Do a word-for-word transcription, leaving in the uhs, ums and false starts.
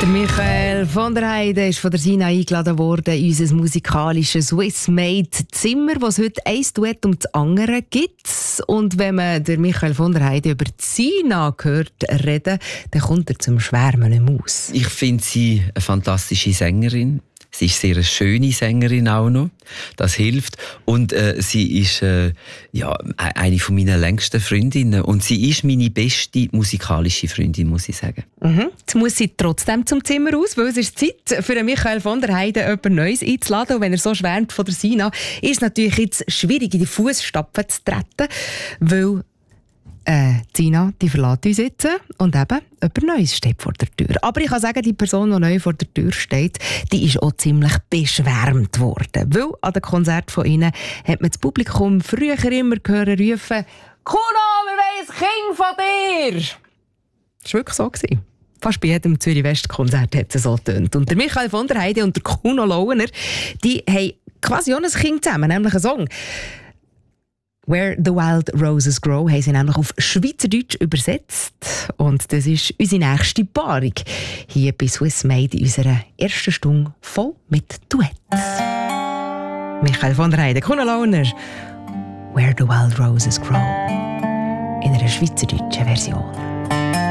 Der Michael von der Heide ist von der Sina eingeladen worden in unser musikalisches Swiss-Made Zimmer, wo es heute ein Duett um das andere gibt. Und wenn man der Michael von der Heide über die Sina hört reden, dann kommt er zum Schwärmen nicht mehr aus. Ich finde sie eine fantastische Sängerin. Sie ist sehr eine schöne Sängerin auch noch. Das hilft. Und äh, sie ist äh, ja, eine von meinen längsten Freundinnen. Und sie ist meine beste musikalische Freundin, muss ich sagen. Mhm. Jetzt muss sie trotzdem zum Zimmer aus, weil es ist Zeit für Michael von der Heide jemand Neues einzuladen. Und wenn er so schwärmt von der Sina, ist es natürlich jetzt schwierig, in die Fußstapfen zu treten, weil Äh, Sina, die verlässt uns jetzt und eben jemand Neues steht vor der Tür. Aber ich kann sagen, die Person, die neu vor der Tür steht, die ist auch ziemlich beschwärmt worden. Weil an den Konzerten von ihnen hat man das Publikum früher immer gehört rufen: «Kuno, wir wollen ein Kind von dir!» Das war wirklich so. Fast bei jedem Zürich-West-Konzert hat es so getönt. Und der Michael von der Heide und der Kuno Lauener, die haben quasi auch ein Kind zusammen, nämlich einen Song. «Where the Wild Roses Grow» haben sie nämlich auf Schweizerdeutsch übersetzt. Und das ist unsere nächste Paarung hier bei Swiss Made in unserer ersten Stunde voll mit Duett. Michael von der Heide, Kuno Lauener, «Where the Wild Roses Grow» in einer schweizerdeutschen Version.